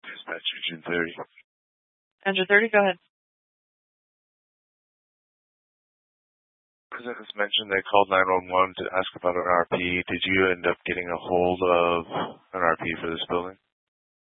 Dispatch Engine 30. Engine 30, go ahead. As I just mentioned, they called 911 to ask about an RP. Did you end up getting a hold of an RP for this building?